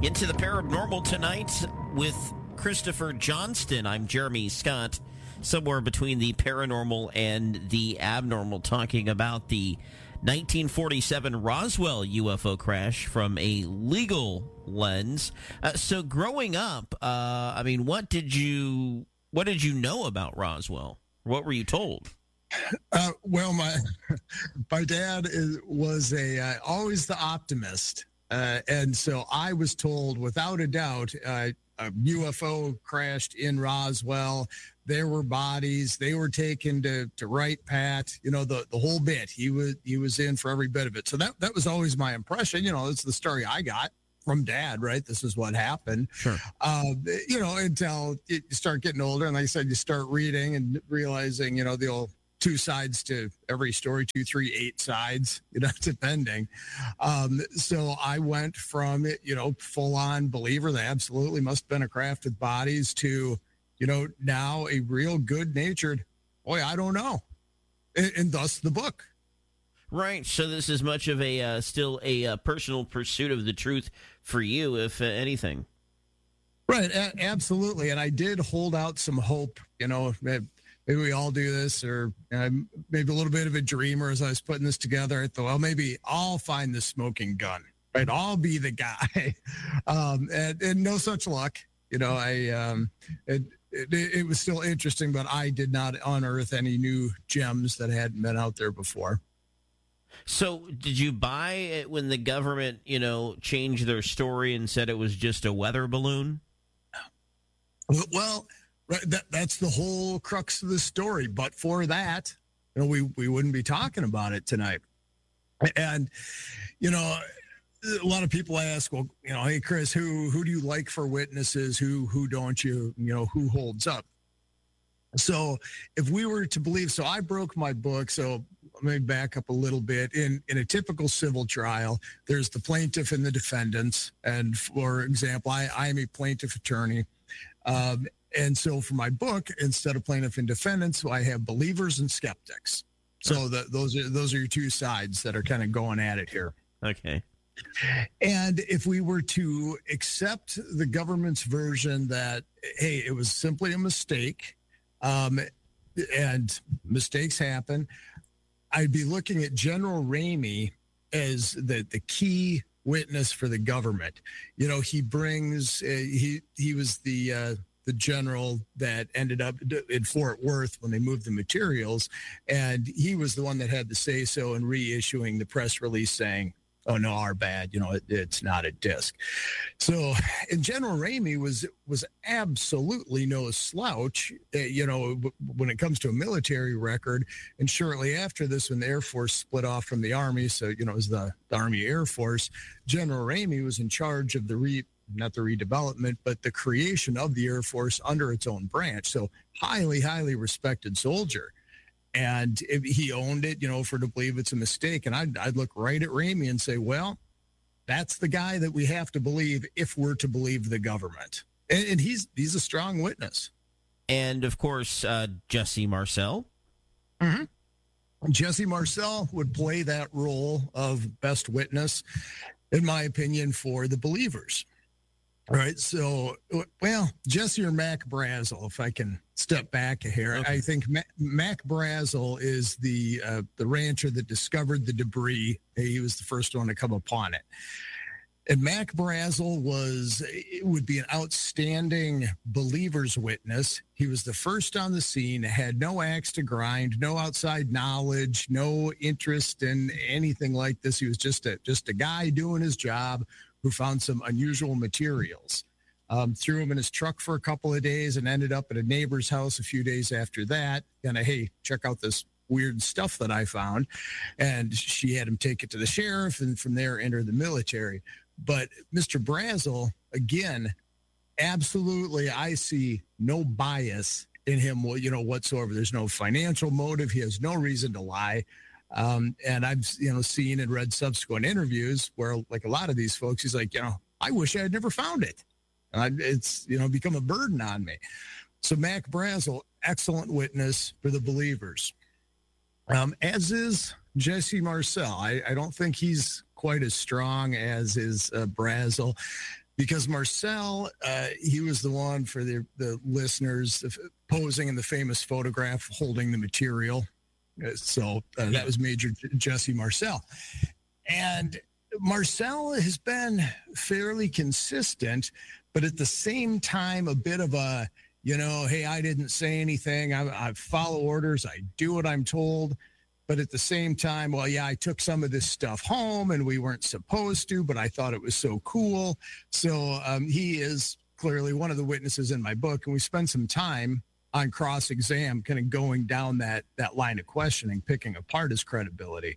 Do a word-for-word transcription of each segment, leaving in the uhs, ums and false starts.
Into the paranormal tonight with Christopher Johnston. I'm Jeremy Scott, somewhere between the paranormal and the abnormal, talking about the nineteen forty-seven Roswell U F O crash from a legal lens. Uh, so, growing up, uh, I mean, what did you what did you know about Roswell? What were you told? Uh, well, my my dad is, was a uh, always the optimist. Uh, and so I was told, without a doubt, uh, a U F O crashed in Roswell. There were bodies. They were taken to, to Wright Pat, you know, the, the whole bit. He was he was in for every bit of it. So that, that was always my impression. You know, it's the story I got from Dad, right? This is what happened. Sure. Um, you know, until you start getting older. And like I said, you start reading and realizing, you know, the old two sides to every story, two, three, eight sides, you know, depending. Um, so I went from, you know, full on believer that absolutely must have been a craft with bodies to, you know, now a real good natured, boy, I don't know. And, and thus the book. Right. So this is much of a, uh, still a uh, personal pursuit of the truth for you, if uh, anything. Right. A- absolutely. And I did hold out some hope, you know, maybe we all do this, or uh, maybe a little bit of a dreamer as I was putting this together. I thought, well, maybe I'll find the smoking gun, right? I'll be the guy. um, and, and no such luck. You know, I, um, it, it, it was still interesting, but I did not unearth any new gems that hadn't been out there before. So did you buy it when the government, you know, changed their story and said it was just a weather balloon? Well, right, that, that's the whole crux of the story. But for that, you know, we, we wouldn't be talking about it tonight. And, you know, a lot of people ask, well, you know, hey, Chris, who who do you like for witnesses? Who who don't you, you know, who holds up? So if we were to believe, so I broke my book. So let me back up a little bit. In in a typical civil trial, there's the plaintiff and the defendants. And for example, I, I am a plaintiff attorney. Um, and so for my book, instead of plaintiff and defendants, I have believers and skeptics. So the, those are those are your two sides that are kind of going at it here. Okay. And if we were to accept the government's version that, hey, it was simply a mistake, um, and mistakes happen, I'd be looking at General Ramey as the, the key witness for the government. You know, he brings, uh, he he was the uh, the general that ended up in Fort Worth when they moved the materials, and he was the one that had the say-so in reissuing the press release saying, oh, no, our bad, you know, it, it's not a disc. So, and General Ramey was was absolutely no slouch, uh, you know, when it comes to a military record. And shortly after this, when the Air Force split off from the Army, so, you know, it was the, the Army Air Force, General Ramey was in charge of the re, not the redevelopment, but the creation of the Air Force under its own branch. So highly, highly respected soldier. And if he owned it, you know, for to believe it's a mistake. And I'd, I'd look right at Ramey and say, well, that's the guy that we have to believe if we're to believe the government. And, and he's he's a strong witness. And, of course, uh, Jesse Marcel. Mm-hmm. Jesse Marcel would play that role of best witness, in my opinion, for the believers. All right, so, well, Jesse or Mac Brazel, if I can step back here. Okay. I think Mac, Mac Brazel is the uh, the rancher that discovered the debris. He was the first one to come upon it. And Mac Brazel was, it would be an outstanding believer's witness. He was the first on the scene, had no axe to grind, no outside knowledge, no interest in anything like this. He was just a just a guy doing his job who found some unusual materials. Um, threw him in his truck for a couple of days and ended up at a neighbor's house a few days after that. Kind of, hey, check out this weird stuff that I found. And she had him take it to the sheriff and from there enter the military. But Mister Brazel, again, absolutely, I see no bias in him, you know, whatsoever. There's no financial motive. He has no reason to lie. Um, and I've, you know, seen and read subsequent interviews where, like a lot of these folks, he's like, you know, I wish I had never found it. Uh, it's, you know, become a burden on me. So Mac Brazel, excellent witness for the believers, um, as is Jesse Marcel. I, I don't think he's quite as strong as is uh, Brazel. because Marcel, uh, he was the one for the, the listeners posing in the famous photograph holding the material. So uh, that was Major Jesse Marcel. And Marcel has been fairly consistent, but at the same time, a bit of a, you know, hey, I didn't say anything. I, I follow orders. I do what I'm told. But at the same time, well, yeah, I took some of this stuff home and we weren't supposed to, but I thought it was so cool. So um, he is clearly one of the witnesses in my book. And we spend some time on cross-exam kind of going down that that line of questioning, picking apart his credibility.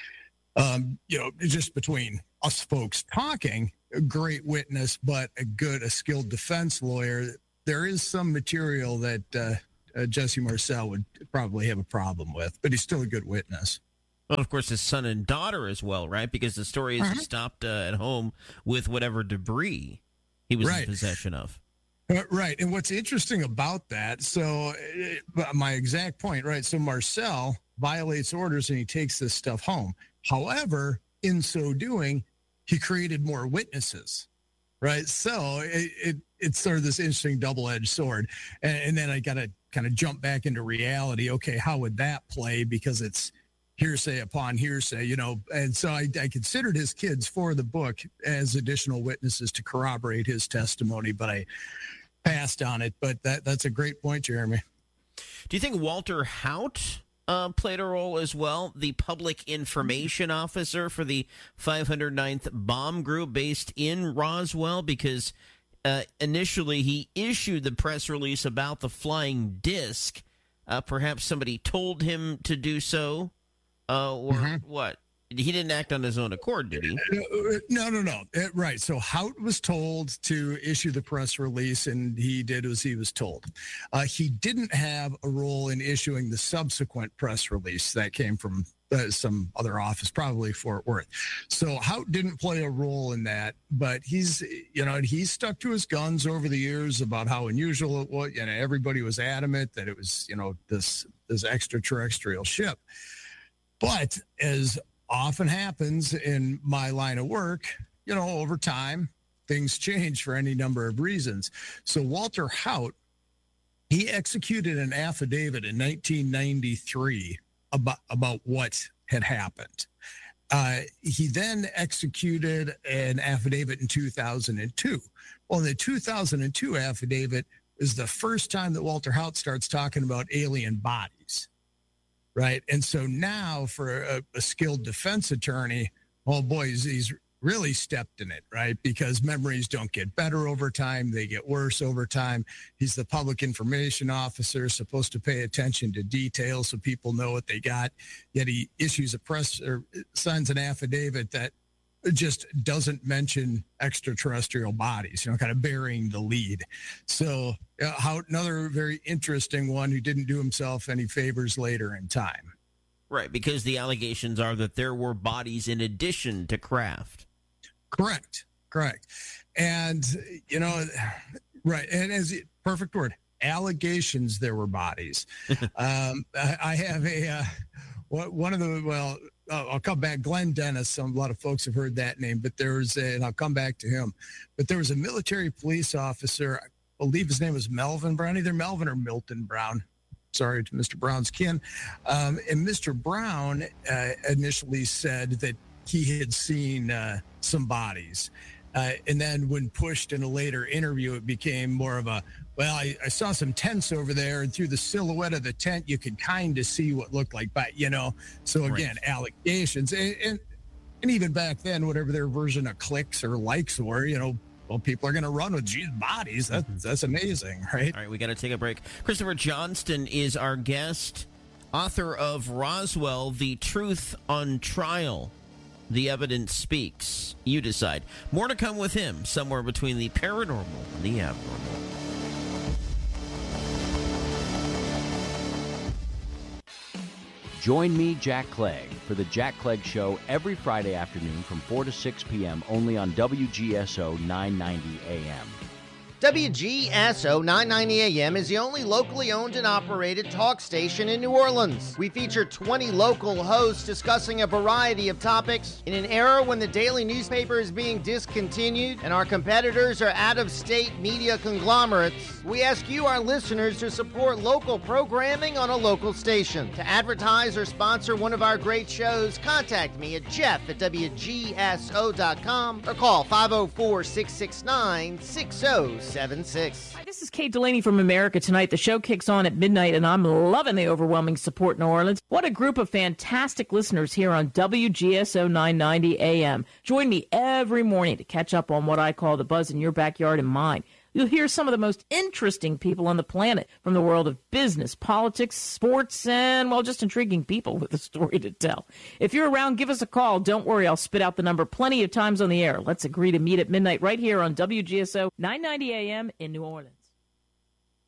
Um, you know, just between us folks talking, a great witness, but a good, a skilled defense lawyer. There is some material that uh, uh, Jesse Marcel would probably have a problem with, but he's still a good witness. Well, of course, his son and daughter as well, right? Because the story is uh-huh. he stopped uh, at home with whatever debris he was right. in possession of. Uh, right. And what's interesting about that, so uh, my exact point, right? So Marcel violates orders and he takes this stuff home. However, in so doing, he created more witnesses, right? So it, it it's sort of this interesting double-edged sword. And, and then I got to kind of jump back into reality. Okay, how would that play? Because it's hearsay upon hearsay, you know. And so I, I considered his kids for the book as additional witnesses to corroborate his testimony, but I passed on it. But that that's a great point, Jeremy. Do you think Walter Haut uh, played a role as well? The public information officer for the five hundred ninth Bomb Group based in Roswell, because uh, initially he issued the press release about the flying disc. Uh, perhaps somebody told him to do so, uh, or mm-hmm. what? He didn't act on his own accord, did he? No, no, no. Right. So Haut was told to issue the press release, and he did as he was told. Uh, he didn't have a role in issuing the subsequent press release that came from uh, some other office, probably Fort Worth. So Haut didn't play a role in that, but he's, you know, he's stuck to his guns over the years about how unusual it was. You know, everybody was adamant that it was, you know, this this extraterrestrial ship. But as often happens in my line of work, you know, over time, things change for any number of reasons. So Walter Haut, he executed an affidavit in nineteen ninety-three about, about what had happened. Uh, he then executed an affidavit in two thousand two. Well, the two thousand two affidavit is the first time that Walter Haut starts talking about alien bodies. Right. And so now for a, a skilled defense attorney, oh boy, he's, he's really stepped in it, right? Because memories don't get better over time. They get worse over time. He's the public information officer, supposed to pay attention to details so people know what they got. Yet he issues a press or signs an affidavit that just doesn't mention extraterrestrial bodies, you know, kind of burying the lead. So uh, how another very interesting one who didn't do himself any favors later in time. Right, because the allegations are that there were bodies in addition to Kraft. Correct, correct. And, you know, right, and as perfect word, allegations there were bodies. um, I, I have a, uh, one of the, well, Uh, I'll come back. Glenn Dennis. Some, a lot of folks have heard that name, but there was, a, and I'll come back to him. But there was a military police officer. I believe his name was Melvin Brown, either Melvin or Milton Brown. Sorry to Mister Brown's kin. Um, and Mister Brown uh, initially said that he had seen uh, some bodies. Uh, and then when pushed in a later interview, it became more of a, well, I, I saw some tents over there, and through the silhouette of the tent, you could kind of see what looked like, but, you know, so again, right. allegations. And, and and even back then, whatever their version of clicks or likes were, you know, well, people are going to run with, geez, bodies. That's, mm-hmm. that's amazing, right? All right, we got to take a break. Christopher Johnston is our guest, author of Roswell, The Truth on Trial. The evidence speaks. You decide. More to come with him, somewhere between the paranormal and the abnormal. Join me, Jack Clegg, for the Jack Clegg Show every Friday afternoon from four to six p.m. only on W G S O nine ninety A M. W G S O nine ninety A M is the only locally owned and operated talk station in New Orleans. We feature twenty local hosts discussing a variety of topics. In an era when the daily newspaper is being discontinued and our competitors are out-of-state media conglomerates, we ask you, our listeners, to support local programming on a local station. To advertise or sponsor one of our great shows, contact me at jeff at W G S O dot com or call five oh four, six six nine, six oh seven six. Hi, this is Kate Delaney from America Tonight. The show kicks on at midnight, and I'm loving the overwhelming support in New Orleans. What a group of fantastic listeners here on W G S O nine ninety A M. Join me every morning to catch up on what I call the buzz in your backyard and mine. You'll hear some of the most interesting people on the planet from the world of business, politics, sports, and, well, just intriguing people with a story to tell. If you're around, give us a call. Don't worry, I'll spit out the number plenty of times on the air. Let's agree to meet at midnight right here on W G S O nine ninety A M in New Orleans.